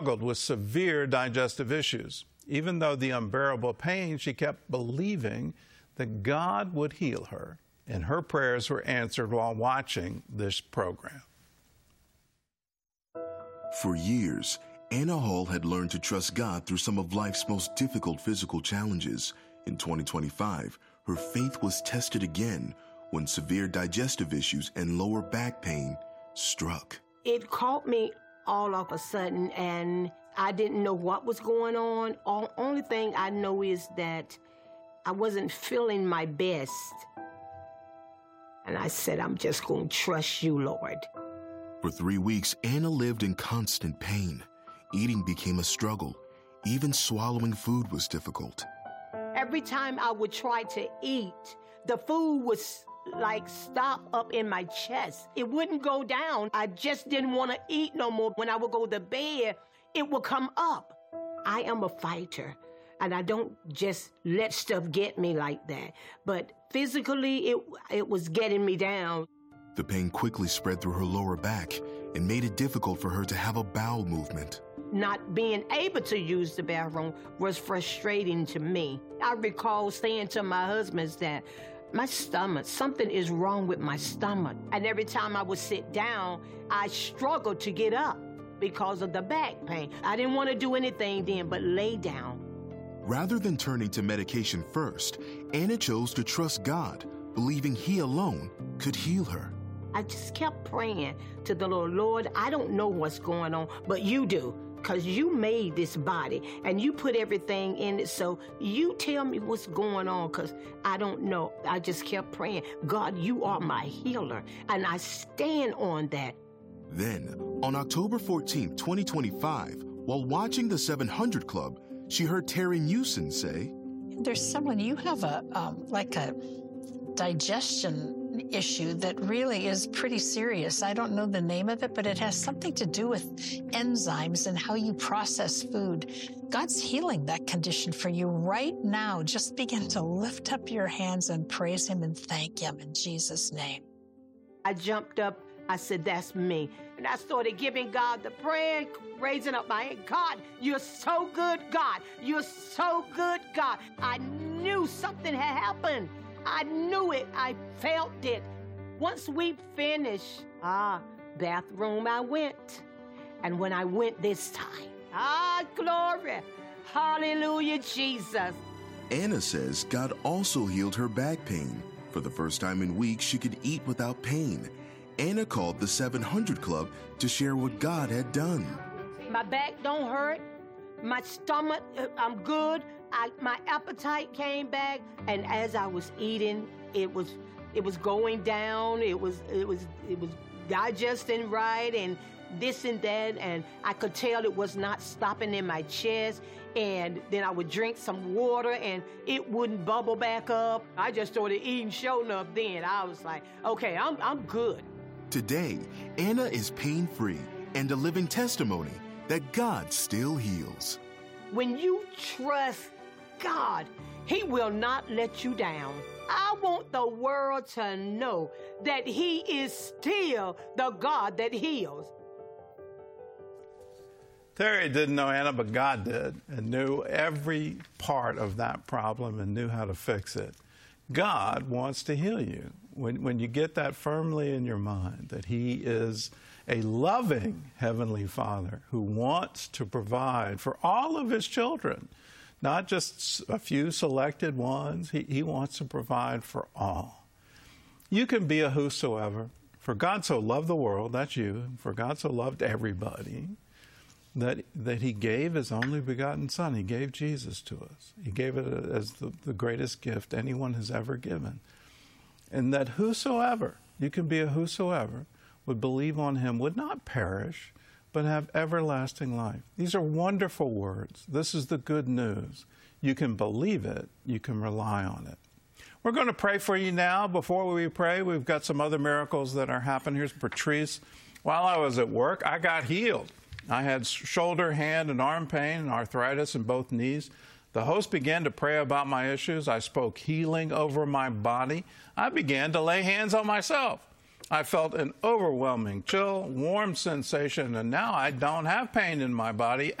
struggled with severe digestive issues. Even though the unbearable pain, she kept believing that God would heal her, and her prayers were answered while watching this program. For years, Anna Hall had learned to trust God through some of life's most difficult physical challenges. In 2025, her faith was tested again when severe digestive issues and lower back pain struck. It caught me all of a sudden, and I didn't know what was going on. Only thing I know is that I wasn't feeling my best. And I said, I'm just going to trust you, Lord. For 3 weeks, Anna lived in constant pain. Eating became a struggle. Even swallowing food was difficult. Every time I would try to eat, the food was like stop up in my chest. It wouldn't go down. I just didn't want to eat no more. When I would go to bed, it would come up. I am a fighter, and I don't just let stuff get me like that. But physically, it was getting me down. The pain quickly spread through her lower back and made it difficult for her to have a bowel movement. Not being able to use the bathroom was frustrating to me. I recall saying to my husband that my stomach, something is wrong with my stomach. And every time I would sit down, I struggled to get up because of the back pain. I didn't want to do anything then but lay down. Rather than turning to medication first, Anna chose to trust God, believing He alone could heal her. I just kept praying to the Lord. Lord, I don't know what's going on, but you do, because you made this body and you put everything in it. So you tell me what's going on, because I don't know. I just kept praying, God, you are my healer, and I stand on that. Then, on October 14, 2025, while watching the 700 Club, she heard Terry Mewson say, there's someone, you have a digestion issue that really is pretty serious. I don't know the name of it, but it has something to do with enzymes and how you process food. God's healing that condition for you right now. Just begin to lift up your hands and praise Him and thank Him in Jesus' name. I jumped up. I said, that's me. And I started giving God the prayer, raising up my hand. God, you're so good, God. You're so good, God. I knew something had happened. I knew it. I felt it. Once we finished, bathroom I went. And when I went this time, glory. Hallelujah, Jesus. Anna says God also healed her back pain. For the first time in weeks, she could eat without pain. Anna called the 700 Club to share what God had done. My back don't hurt. My stomach, I'm good. My appetite came back, and as I was eating, it was going down. It was digesting right, and this and that, and I could tell it was not stopping in my chest. And then I would drink some water, and it wouldn't bubble back up. I just started eating, sure enough. Then I was like, okay, I'm good. Today, Anna is pain-free and a living testimony that God still heals. When you trust God, He will not let you down. I want the world to know that He is still the God that heals. Terry didn't know Anna, but God did, and knew every part of that problem and knew how to fix it. God wants to heal you. When you get that firmly in your mind, that He is a loving Heavenly Father who wants to provide for all of His children, not just a few selected ones. He wants to provide for all. You can be a whosoever. For God so loved the world, that's you. For God so loved everybody, that He gave His only begotten Son. He gave Jesus to us. He gave it as the greatest gift anyone has ever given. And that whosoever, you can be a whosoever, would believe on Him would not perish, but have everlasting life. These are wonderful words. This is the good news. You can believe it. You can rely on it. We're going to pray for you now. Before we pray, we've got some other miracles that are happening. Here's Patrice. While I was at work, I got healed. I had shoulder, hand, and arm pain and arthritis in both knees. The host began to pray about my issues. I spoke healing over my body. I began to lay hands on myself. I felt an overwhelming chill, warm sensation, and now I don't have pain in my body